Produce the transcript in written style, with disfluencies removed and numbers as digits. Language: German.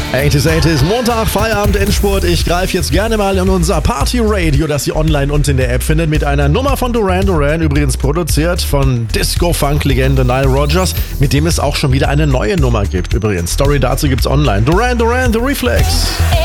80s, Montag, Feierabend, Endspurt. Ich greife jetzt gerne mal in unser Party-Radio, das ihr online und in der App findet, mit einer Nummer von Duran Duran, übrigens produziert von Disco-Funk-Legende Nile Rodgers, mit dem es auch schon wieder eine neue Nummer gibt. Übrigens, Story dazu gibt's online. Duran Duran, The Reflex.